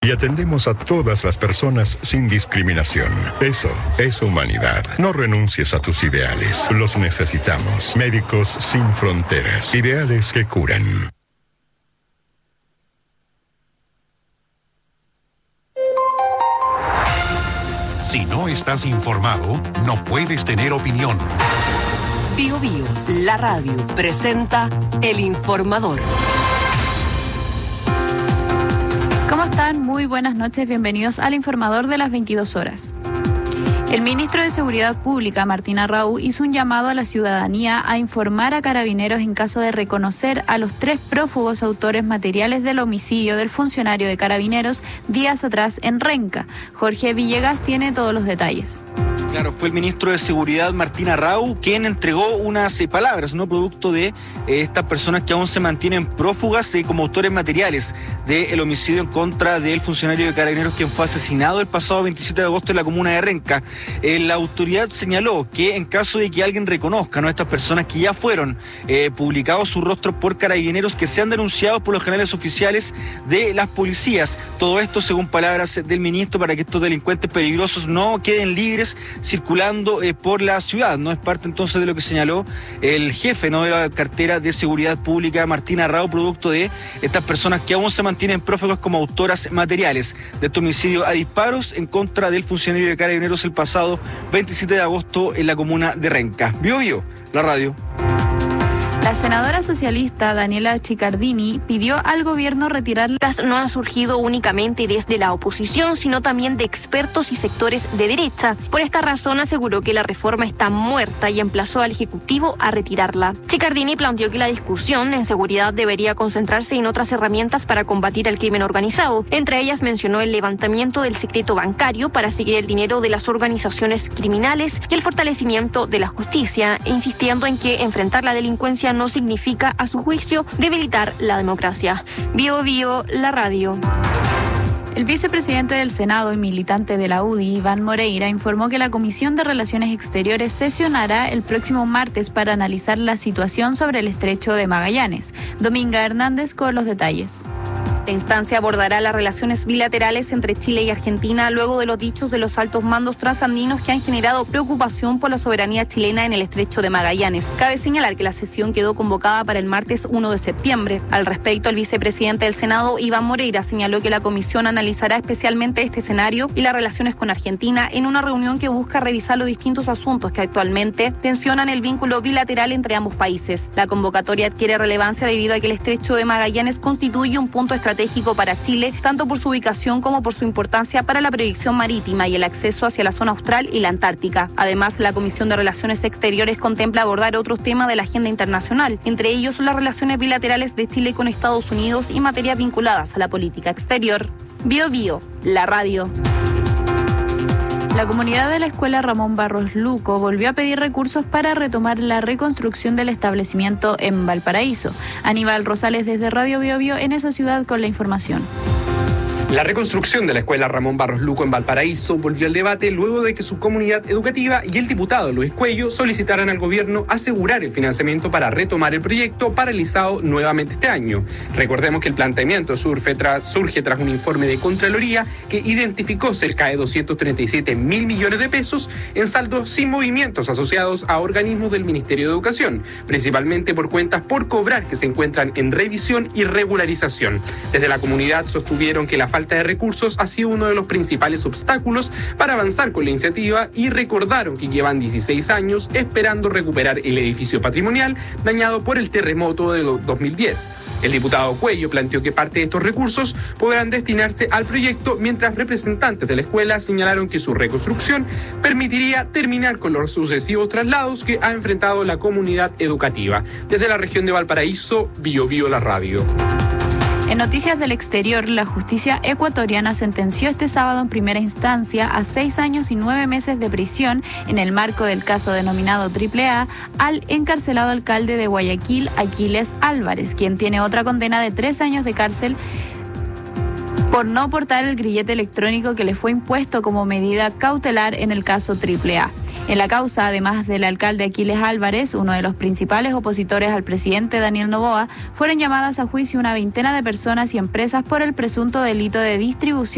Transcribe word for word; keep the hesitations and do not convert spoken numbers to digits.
y atendemos a todas las personas sin discriminación. Eso es humanidad. No renuncies a tus ideales. Los necesitamos. Médicos Sin Fronteras. Ideales que curan. Si no estás informado, no puedes tener opinión. Bio Bio, la radio, presenta El Informador. ¿Cómo están? Muy buenas noches, bienvenidos al Informador de las veintidós horas. El ministro de Seguridad Pública, Martín Arrau, hizo un llamado a la ciudadanía a informar a Carabineros en caso de reconocer a los tres prófugos autores materiales del homicidio del funcionario de Carabineros días atrás en Renca. Jorge Villegas tiene todos los detalles. Claro, fue el ministro de Seguridad, Martín Arrau, quien entregó unas eh, palabras, ¿no? Producto de eh, estas personas que aún se mantienen prófugas eh, como autores materiales del homicidio en contra del funcionario de Carabineros, quien fue asesinado el pasado veintisiete de agosto en la comuna de Renca. Eh, la autoridad señaló que en caso de que alguien reconozca, ¿no?, estas personas que ya fueron eh, publicados sus rostros por Carabineros, que sean denunciados por los generales oficiales de las policías. Todo esto según palabras del ministro, para que estos delincuentes peligrosos no queden libres circulando eh, por la ciudad, ¿no? Es parte entonces de lo que señaló el jefe, ¿no?, de la cartera de Seguridad Pública, Martín Arrau, producto de estas personas que aún se mantienen prófugos como autoras materiales de este homicidio a disparos en contra del funcionario de Carabineros el pasado veintisiete de agosto en la comuna de Renca. Bio Bio, la radio. La senadora socialista Daniela Chiccardini pidió al gobierno retirar... No han surgido únicamente desde la oposición, sino también de expertos y sectores de derecha. Por esta razón aseguró que la reforma está muerta y emplazó al Ejecutivo a retirarla. Chiccardini planteó que la discusión en seguridad debería concentrarse en otras herramientas para combatir el crimen organizado. Entre ellas mencionó el levantamiento del secreto bancario para seguir el dinero de las organizaciones criminales y el fortalecimiento de la justicia, insistiendo en que enfrentar la delincuencia no significa, a su juicio, debilitar la democracia. Bio Bio, la radio. El vicepresidente del Senado y militante de la U D I, Iván Moreira, informó que la Comisión de Relaciones Exteriores sesionará el próximo martes para analizar la situación sobre el estrecho de Magallanes. Dominga Hernández con los detalles. La instancia abordará las relaciones bilaterales entre Chile y Argentina luego de los dichos de los altos mandos transandinos que han generado preocupación por la soberanía chilena en el estrecho de Magallanes. Cabe señalar que la sesión quedó convocada para el martes primero de septiembre. Al respecto, el vicepresidente del Senado, Iván Moreira, señaló que la comisión analizará especialmente este escenario y las relaciones con Argentina en una reunión que busca revisar los distintos asuntos que actualmente tensionan el vínculo bilateral entre ambos países. La convocatoria adquiere relevancia debido a que el estrecho de Magallanes constituye un punto estratégico para Chile, tanto por su ubicación como por su importancia para la proyección marítima y el acceso hacia la zona austral y la Antártica. Además, la Comisión de Relaciones Exteriores contempla abordar otros temas de la agenda internacional, entre ellos las relaciones bilaterales de Chile con Estados Unidos y materias vinculadas a la política exterior. Bio Bio, la radio. La comunidad de la escuela Ramón Barros Luco volvió a pedir recursos para retomar la reconstrucción del establecimiento en Valparaíso. Aníbal Rosales desde Radio Bio Bio en esa ciudad con la información. La reconstrucción de la escuela Ramón Barros Luco en Valparaíso volvió al debate luego de que su comunidad educativa y el diputado Luis Cuello solicitaran al gobierno asegurar el financiamiento para retomar el proyecto, paralizado nuevamente este año. Recordemos que el planteamiento surge tras, surge tras un informe de Contraloría que identificó cerca de doscientos treinta y siete mil millones de pesos en saldos sin movimientos asociados a organismos del Ministerio de Educación, principalmente por cuentas por cobrar que se encuentran en revisión y regularización. Desde la comunidad sostuvieron que la falta de recursos ha sido uno de los principales obstáculos para avanzar con la iniciativa y recordaron que llevan dieciséis años esperando recuperar el edificio patrimonial dañado por el terremoto de dos mil diez. El diputado Cuello planteó que parte de estos recursos podrán destinarse al proyecto, mientras representantes de la escuela señalaron que su reconstrucción permitiría terminar con los sucesivos traslados que ha enfrentado la comunidad educativa. Desde la región de Valparaíso, Bio Bio, la radio. En noticias del exterior, la justicia ecuatoriana sentenció este sábado en primera instancia a seis años y nueve meses de prisión en el marco del caso denominado Triple A al encarcelado alcalde de Guayaquil, Aquiles Álvarez, quien tiene otra condena de tres años de cárcel por no portar el grillete electrónico que le fue impuesto como medida cautelar en el caso Triple A. En la causa, además del alcalde Aquiles Álvarez, uno de los principales opositores al presidente Daniel Noboa, fueron llamadas a juicio una veintena de personas y empresas por el presunto delito de distribución